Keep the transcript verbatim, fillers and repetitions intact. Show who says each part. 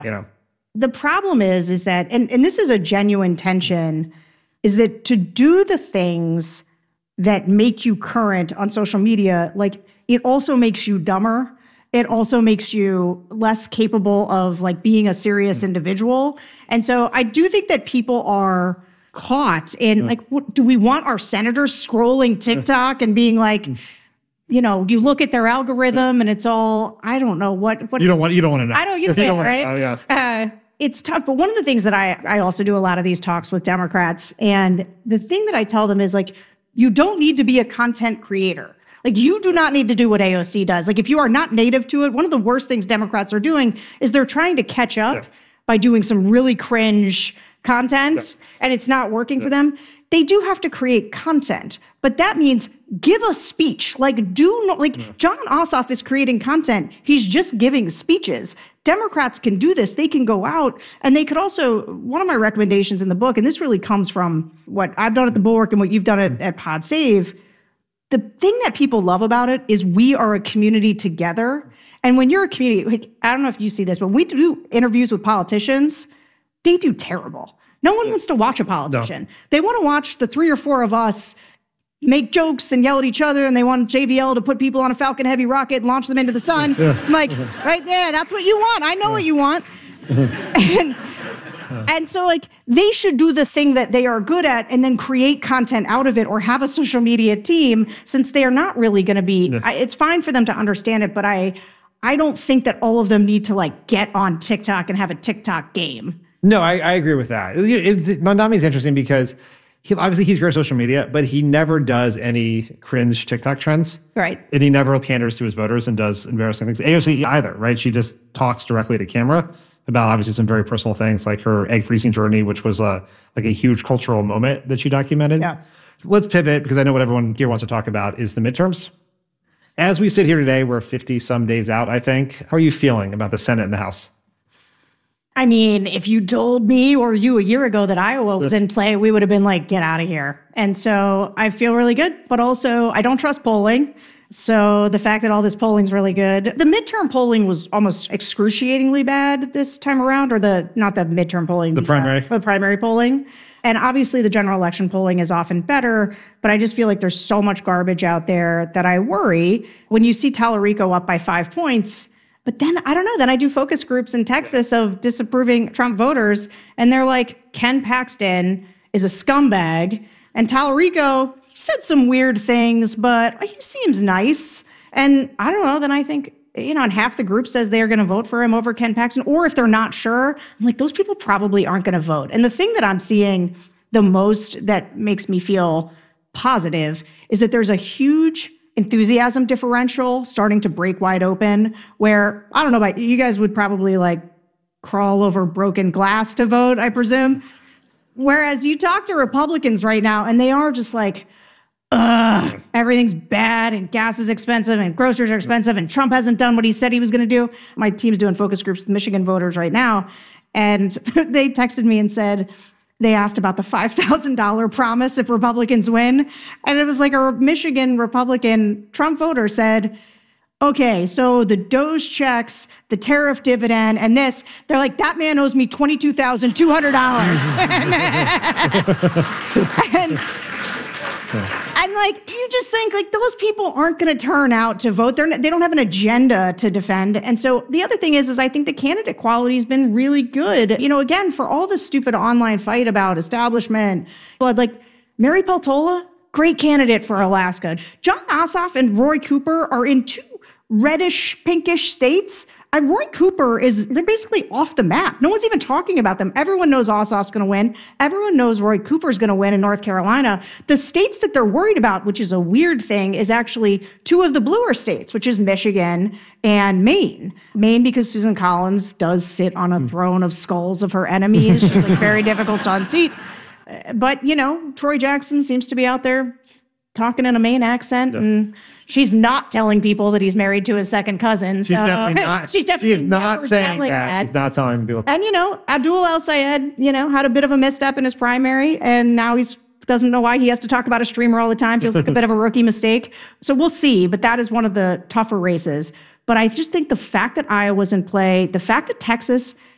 Speaker 1: you know.
Speaker 2: The problem is, is that, and, and this is a genuine tension, is that to do the things that make you current on social media, like it also makes you dumber. It also makes you less capable of like being a serious individual. And so I do think that people are caught in like, what, do we want our senators scrolling TikTok and being like, you know, you look at their algorithm and it's all, I don't know what, what
Speaker 1: you don't want, you don't want to know.
Speaker 2: I don't, you, you don't want, right?
Speaker 1: Oh yeah.
Speaker 2: Uh, it's tough. But one of the things that I, I also do a lot of these talks with Democrats. And the thing that I tell them is like, you don't need to be a content creator. Like, you do not need to do what A O C does. Like, if you are not native to it, one of the worst things Democrats are doing is they're trying to catch up yeah. by doing some really cringe content, yeah. and it's not working yeah. for them. They do have to create content, but that means give a speech. Like, do not, like, yeah. Jon Ossoff is creating content. He's just giving speeches. Democrats can do this. They can go out, and they could also, one of my recommendations in the book, and this really comes from what I've done at the Bulwark and what you've done at, at Pod Save, the thing that people love about it is we are a community together. And when you're a community, like, I don't know if you see this, but we do interviews with politicians, they do terrible. No one wants to watch a politician. No. They want to watch the three or four of us make jokes and yell at each other, and they want J V L to put people on a Falcon Heavy rocket and launch them into the sun. Yeah. Like, right there, that's what you want. I know yeah. what you want. and, And so, like, they should do the thing that they are good at and then create content out of it, or have a social media team, since they are not really going to be, yeah. I, it's fine for them to understand it, but I I don't think that all of them need to, like, get on TikTok and have a TikTok game.
Speaker 1: No, I, I agree with that. It, it, Mamdani is interesting because he, obviously he's great at social media, but he never does any cringe TikTok trends.
Speaker 2: Right.
Speaker 1: And he never panders to his voters and does embarrassing things. A O C either, right? She just talks directly to camera about obviously some very personal things, like her egg freezing journey, which was a, like a huge cultural moment that she documented.
Speaker 2: Yeah.
Speaker 1: Let's pivot, because I know what everyone here wants to talk about is the midterms. As we sit here today, we're fifty some days out, I think. How are you feeling about the Senate and the House?
Speaker 2: I mean, if you told me or you a year ago that Iowa was in play, we would have been like, get out of here. And so I feel really good, but also I don't trust polling. So the fact that all this polling is really good. The midterm polling was almost excruciatingly bad this time around, or the, not the midterm polling.
Speaker 1: The primary.
Speaker 2: Uh, the primary polling. And obviously the general election polling is often better, but I just feel like there's so much garbage out there that I worry when you see Tallarico up by five points. But then, I don't know, then I do focus groups in Texas of disapproving Trump voters, and they're like, Ken Paxton is a scumbag, and Tallarico said some weird things, but he seems nice. And I don't know, then I think, you know, and half the group says they're going to vote for him over Ken Paxton, or if they're not sure, I'm like, those people probably aren't going to vote. And the thing that I'm seeing the most that makes me feel positive is that there's a huge enthusiasm differential starting to break wide open, where, I don't know about you guys, would probably like crawl over broken glass to vote, I presume. Whereas you talk to Republicans right now and they are just like, ugh, everything's bad and gas is expensive and groceries are expensive and Trump hasn't done what he said he was going to do. My team's doing focus groups with Michigan voters right now. And they texted me and said, they asked about the five thousand dollars promise if Republicans win. And it was like a Michigan Republican Trump voter said, okay, so the Doge checks, the tariff dividend, and this, they're like, that man owes me twenty-two thousand two hundred dollars. and, and like, you just think like those people aren't going to turn out to vote. They're, they don't have an agenda to defend. And so the other thing is, is I think the candidate quality has been really good. You know, again, for all the stupid online fight about establishment, blood, like Mary Peltola, great candidate for Alaska. Jon Ossoff and Roy Cooper are in two reddish, pinkish states. And Roy Cooper is, they're basically off the map. No one's even talking about them. Everyone knows Ossoff's going to win. Everyone knows Roy Cooper's going to win in North Carolina. The states that they're worried about, which is a weird thing, is actually two of the bluer states, which is Michigan and Maine. Maine, because Susan Collins does sit on a throne of skulls of her enemies. She's like very difficult to unseat. But, you know, Troy Jackson seems to be out there talking in a Maine accent, yeah. and she's not telling people that he's married to his second cousin.
Speaker 1: She's
Speaker 2: so,
Speaker 1: definitely not.
Speaker 2: She's definitely
Speaker 1: she is not saying that.
Speaker 2: that.
Speaker 1: She's not telling people.
Speaker 2: And, you know, Abdul El-Sayed, you know, had a bit of a misstep in his primary, and now he's doesn't know why he has to talk about a streamer all the time. Feels like a bit of a rookie mistake. So we'll see, but that is one of the tougher races. But I just think the fact that Iowa's in play, the fact that Texas